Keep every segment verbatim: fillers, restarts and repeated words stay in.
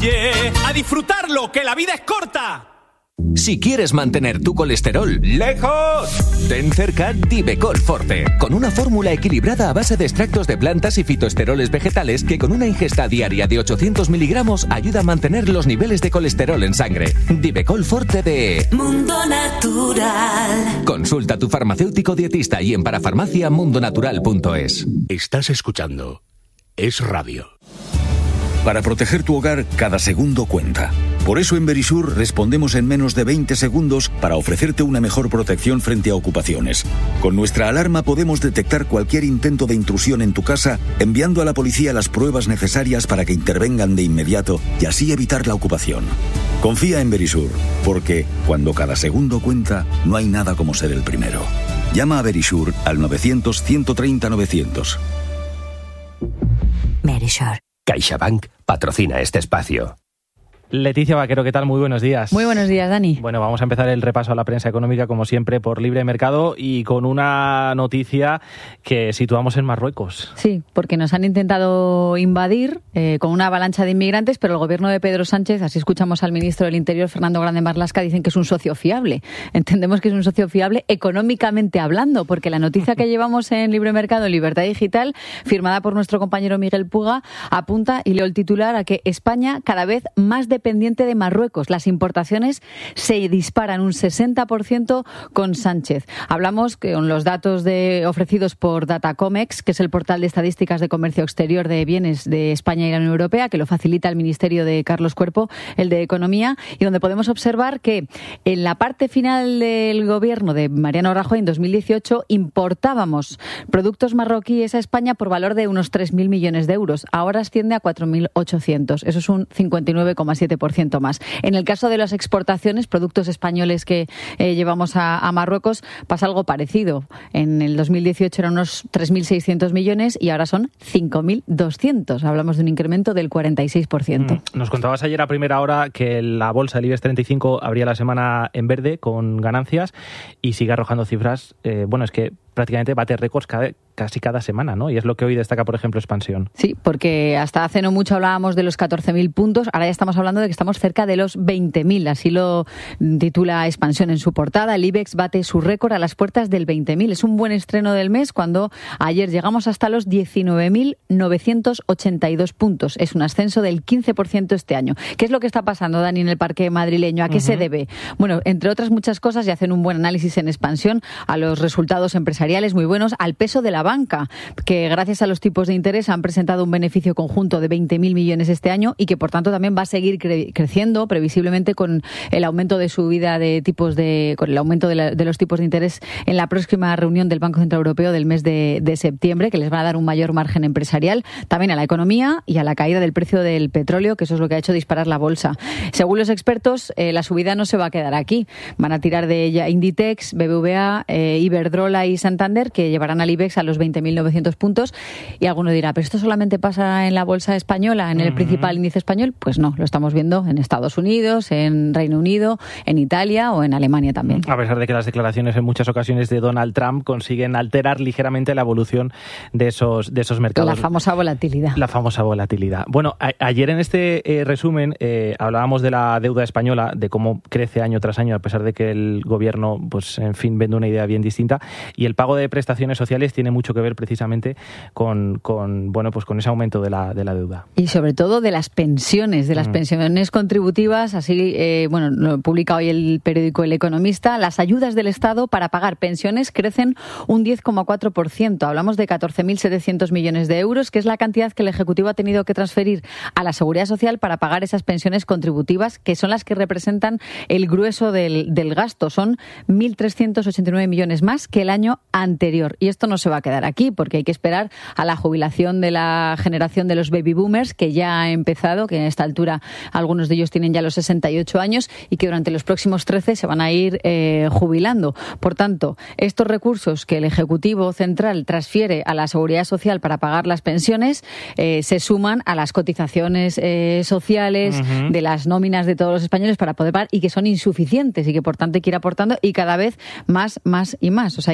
calle, a disfrutarlo, que la vida es corta. Si quieres mantener tu colesterol lejos, ten cerca Divecol Forte, con una fórmula equilibrada a base de extractos de plantas y fitoesteroles vegetales que con una ingesta diaria de ochocientos miligramos ayuda a mantener los niveles de colesterol en sangre. Divecol Forte de Mundo Natural. Consulta a tu farmacéutico dietista y en parafarmacia mundonatural punto es. Estás escuchando Es Radio. Para proteger tu hogar, cada segundo cuenta. Por eso en Verisur respondemos en menos de veinte segundos para ofrecerte una mejor protección frente a ocupaciones. Con nuestra alarma podemos detectar cualquier intento de intrusión en tu casa, enviando a la policía las pruebas necesarias para que intervengan de inmediato y así evitar la ocupación. Confía en Verisur, porque cuando cada segundo cuenta, no hay nada como ser el primero. Llama a Verisur al novecientos, ciento treinta, novecientos. Verisur. CaixaBank patrocina este espacio. Leticia Vaquero, ¿qué tal? Muy buenos días. Muy buenos días, Dani. Bueno, vamos a empezar el repaso a la prensa económica, como siempre, por Libre Mercado y con una noticia que situamos en Marruecos. Sí, porque nos han intentado invadir eh, con una avalancha de inmigrantes, pero el gobierno de Pedro Sánchez, así escuchamos al ministro del Interior, Fernando Grande Marlaska, dicen que es un socio fiable. Entendemos que es un socio fiable económicamente hablando, porque la noticia que llevamos en Libre Mercado, en Libertad Digital, firmada por nuestro compañero Miguel Puga, apunta, y leo el titular, a que España cada vez más dependiente de Marruecos. Las importaciones se disparan un sesenta por ciento con Sánchez. Hablamos con los datos de, ofrecidos por Datacomex, que es el portal de estadísticas de comercio exterior de bienes de España y la Unión Europea, que lo facilita el Ministerio de Carlos Cuerpo, el de Economía, y donde podemos observar que en la parte final del gobierno de Mariano Rajoy, en dos mil dieciocho, importábamos productos marroquíes a España por valor de unos tres mil millones de euros. Ahora asciende a cuatro mil ochocientos. Eso es un cincuenta y nueve coma siete por ciento más. En el caso de las exportaciones, productos españoles que eh, llevamos a, a Marruecos, pasa algo parecido. En el dos mil dieciocho eran unos tres mil seiscientos millones y ahora son cinco mil doscientos. Hablamos de un incremento del cuarenta y seis por ciento. Mm, nos contabas ayer a primera hora que la bolsa del IBEX treinta y cinco abría la semana en verde con ganancias y sigue arrojando cifras. Eh, bueno, es que prácticamente bate récords cada, casi cada semana, ¿no? Y es lo que hoy destaca, por ejemplo, Expansión. Sí, porque hasta hace no mucho hablábamos de los catorce mil puntos, ahora ya estamos hablando de que estamos cerca de los veinte mil, así lo titula Expansión en su portada. El IBEX bate su récord a las puertas del veinte mil. Es un buen estreno del mes cuando ayer llegamos hasta los diecinueve mil novecientos ochenta y dos puntos. Es un ascenso del quince por ciento este año. ¿Qué es lo que está pasando, Dani, en el parque madrileño? ¿A qué uh-huh. se debe? Bueno, entre otras muchas cosas, y hacen un buen análisis en Expansión, a los resultados empresariales muy buenos, al peso de la banca, que gracias a los tipos de interés han presentado un beneficio conjunto de veinte mil millones este año y que por tanto también va a seguir cre- creciendo previsiblemente con el aumento de subida de tipos de, con el aumento de, la, de los tipos de interés en la próxima reunión del Banco Central Europeo del mes de, de septiembre, que les van a dar un mayor margen empresarial, también a la economía y a la caída del precio del petróleo, que eso es lo que ha hecho disparar la bolsa. Según los expertos, eh, la subida no se va a quedar aquí. Van a tirar de ella Inditex, B B V A, eh, Iberdrola y Santander, que llevarán al IBEX a los veinte mil novecientos puntos. Y alguno dirá, ¿pero esto solamente pasa en la bolsa española, en el uh-huh. principal índice español? Pues no, lo estamos viendo en Estados Unidos, en Reino Unido, en Italia o en Alemania también. A pesar de que las declaraciones en muchas ocasiones de Donald Trump consiguen alterar ligeramente la evolución de esos, de esos mercados. La famosa volatilidad. La famosa volatilidad. Bueno, a, ayer en este eh, resumen eh, hablábamos de la deuda española, de cómo crece año tras año, a pesar de que el gobierno, pues en fin, vende una idea bien distinta, y el pago de prestaciones sociales tiene mucho que ver precisamente con, con bueno, pues con ese aumento de la, de la deuda. Y sobre todo de las pensiones, de las mm. pensiones contributivas, así, eh, bueno, lo publica hoy el periódico El Economista, las ayudas del Estado para pagar pensiones crecen un diez coma cuatro por ciento. Hablamos de catorce mil setecientos millones de euros, que es la cantidad que el Ejecutivo ha tenido que transferir a la Seguridad Social para pagar esas pensiones contributivas, que son las que representan el grueso del, del gasto. Son mil trescientos ochenta y nueve millones más que el año anterior. Y esto no se va a quedar aquí, porque hay que esperar a la jubilación de la generación de los baby boomers, que ya ha empezado, que a esta altura algunos de ellos tienen ya los sesenta y ocho años y que durante los próximos trece se van a ir eh, jubilando. Por tanto, estos recursos que el Ejecutivo Central transfiere a la Seguridad Social para pagar las pensiones eh, se suman a las cotizaciones eh, sociales uh-huh. de las nóminas de todos los españoles para poder pagar, y que son insuficientes y que por tanto hay que ir aportando y cada vez más, más y más. O sea, equivale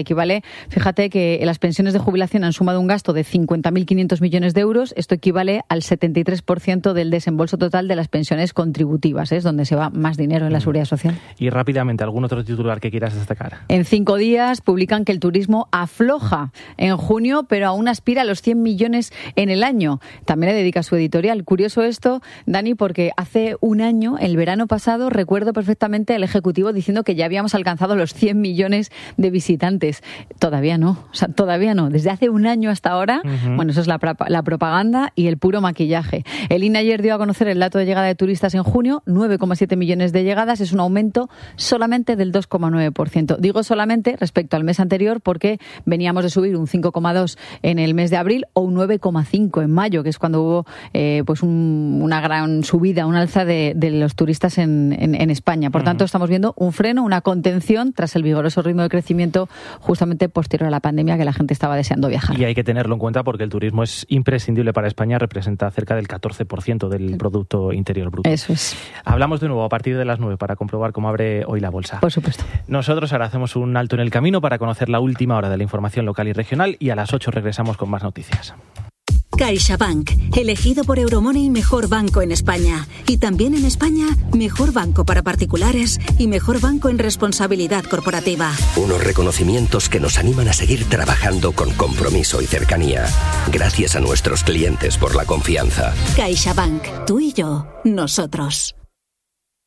Fíjate que las pensiones de jubilación han sumado un gasto de cincuenta mil quinientos millones de euros. Esto equivale al setenta y tres por ciento del desembolso total de las pensiones contributivas, ¿eh? Es donde se va más dinero en la seguridad social. Y rápidamente, ¿algún otro titular que quieras destacar? En cinco días publican que el turismo afloja en junio, pero aún aspira a los cien millones en el año. También le dedica su editorial. Curioso esto, Dani, porque hace un año, el verano pasado, recuerdo perfectamente al Ejecutivo diciendo que ya habíamos alcanzado los cien millones de visitantes. Todavía no, o sea, todavía no. Desde hace un año hasta ahora, uh-huh. bueno, eso es la, la propaganda y el puro maquillaje. El I N E ayer dio a conocer el dato de llegada de turistas en junio, nueve coma siete millones de llegadas, es un aumento solamente del dos coma nueve por ciento. Digo solamente respecto al mes anterior porque veníamos de subir un cinco coma dos por ciento en el mes de abril o un nueve coma cinco por ciento en mayo, que es cuando hubo eh, pues un, una gran subida, un alza de, de los turistas en, en, en España. Por uh-huh. tanto, estamos viendo un freno, una contención tras el vigoroso ritmo de crecimiento justamente posterior a la pandemia, que la gente estaba deseando viajar. Y hay que tenerlo en cuenta porque el turismo es imprescindible para España, representa cerca del catorce por ciento del Producto Interior Bruto. Eso es. Hablamos de nuevo a partir de las nueve para comprobar cómo abre hoy la bolsa. Por supuesto. Nosotros ahora hacemos un alto en el camino para conocer la última hora de la información local y regional y a las ocho regresamos con más noticias. CaixaBank, elegido por Euromoney mejor banco en España. Y también en España, mejor banco para particulares y mejor banco en responsabilidad corporativa. Unos reconocimientos que nos animan a seguir trabajando con compromiso y cercanía. Gracias a nuestros clientes por la confianza. CaixaBank, tú y yo, nosotros.